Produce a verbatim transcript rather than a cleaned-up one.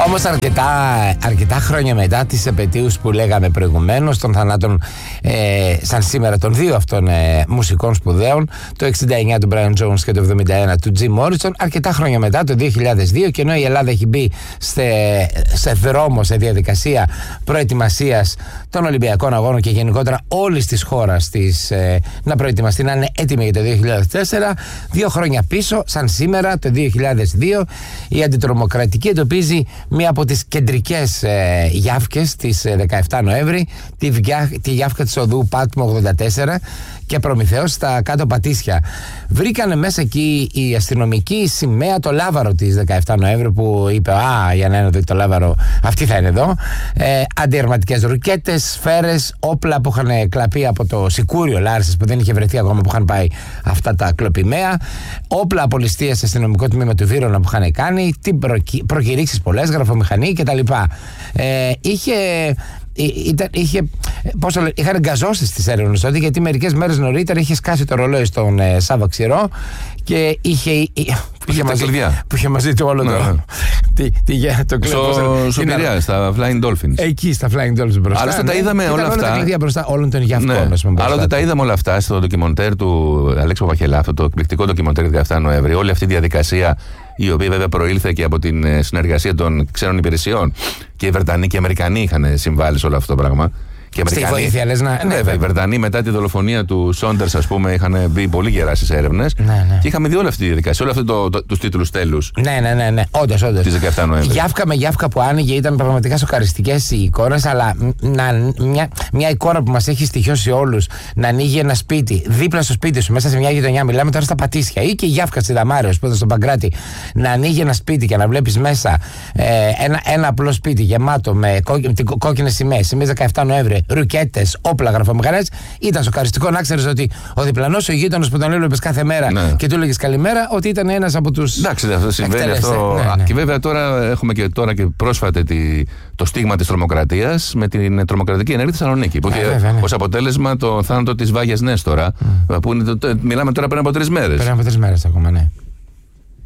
Όμως αρκετά, αρκετά χρόνια μετά τις επετείους που λέγαμε προηγουμένως των θανάτων ε, σαν σήμερα των δύο αυτών ε, μουσικών σπουδαίων, το εξήντα εννιά του Brian Jones και το εβδομήντα ένα του Jim Morrison, αρκετά χρόνια μετά, το δύο χιλιάδες δύο, και ενώ η Ελλάδα έχει μπει σε, σε δρόμο, σε διαδικασία προετοιμασίας των Ολυμπιακών Αγώνων και γενικότερα όλης της χώρας της, ε, να προετοιμαστεί, να είναι έτοιμη για το δύο χιλιάδες τέσσερα, δύο χρόνια πίσω, σαν σήμερα το δύο χιλιάδες δύο, η αντιτρομοκρατική εντοπίζει μία από τις κεντρικές ε, γιάφκες της ε, δεκαεφτά Νοέμβρη, τη, τη γιάφκα της οδού Πάτμο ογδόντα τέσσερα και Προμηθέως στα κάτω Πατήσια. Βρήκανε μέσα εκεί οι αστυνομικοί σημαία, το λάβαρο της δεκαεφτά Νοέμβρη, που είπε «Α, για να είναι εδώ το λάβαρο, αυτή θα είναι εδώ». Ε, αντιερματικές ρουκέτες, σφαίρες, όπλα που είχαν κλαπεί από το Σικούριο Λάρισας, που δεν είχε βρεθεί ακόμα, που είχαν πάει αυτά τα κλοπημαία, όπλα απολιστίας σε αστυνομικό τμήμα του Βύρωνα που είχαν κάνει, προκηρύξεις πολλές, γραφομηχανή κτλ. Ε, είχε... Ήταν, είχε, πώς το λέ, είχαν εγκαζώσει στις έρευνες τότε, γιατί μερικές μέρες νωρίτερα είχε σκάσει το ρολόι στον ε, Σάβα Ξηρό και είχε, που είχε, μαζί, που είχε μαζί του όλο ναι, το, ναι. Τι, τι, το κλειδί. Στο Πειραιά, στα Flying Dolphins. Εκεί, στα Flying Dolphins μπροστά. Άλλωστε ναι, τα είδαμε όλα αυτά. Όλα τα κλειδιά μπροστά όλων των γιαφκών. Ναι. Άλλοτε τα είδαμε όλα αυτά στο ντοκιμοντέρ του Αλέξη Παπαχελά, αυτό το εκπληκτικό ντοκιμοντέρ δεκαεφτά Νοέμβρη. Όλη αυτή η διαδικασία, η οποία βέβαια προήλθε και από την συνεργασία των ξένων υπηρεσιών, και οι Βρετανοί και οι Αμερικανοί είχαν συμβάλει σε όλο αυτό το πράγμα. Στη βοήθεια, λες να. Ναι, βέβαια. Οι Βρετανοί μετά τη δολοφονία του Σόντερς, ας πούμε, είχαν μπει πολύ γερά στις έρευνες. Ναι, ναι. Και είχαμε δει όλη αυτή τη διαδικασία, όλο αυτό το, το, τους τίτλους τέλους. Ναι, ναι, ναι, ναι. Όντως, όντως. Της δεκαεφτά Νοέμβρη. Γιάφκα με γιάφκα που άνοιγε, ήταν πραγματικά σοκαριστικές οι εικόνες, αλλά να, μια, μια εικόνα που μας έχει στοιχειώσει όλους, να ανοίγει ένα σπίτι, δίπλα στο σπίτι σου, μέσα σε μια γειτονιά, μιλάμε τώρα στα Πατήσια, ή και η γιάφκα στη Δαμάρεως που ήταν στον Παγκράτη, να ανοίγει ένα σπίτι και να βλέπεις μέσα ε, ένα, ένα απλό σπίτι γεμάτο με κόκκινες σημαίες, σημαίες δεκαεφτά Νοέμβρη, ρουκέτες, όπλα, γραφομηχανές, ήταν σοκαριστικό να ξέρεις ότι ο διπλανός, ο γείτονος που τον έβλεπες κάθε μέρα ναι. και του έλεγες καλημέρα, ότι ήταν ένας από τους. Εντάξει, αυτό συμβαίνει αυτό. Ναι, ναι. Και βέβαια τώρα έχουμε και, τώρα και πρόσφατα τη, το στίγμα της τρομοκρατίας με την τρομοκρατική ενέργεια της Θεσσαλονίκη. Που είχε ναι. ως αποτέλεσμα το θάνατο της Βάγιας Νέστορα. Mm. Που είναι, το, το, μιλάμε τώρα πριν από τρεις μέρες. Πριν από τρεις μέρες ακόμα, ναι.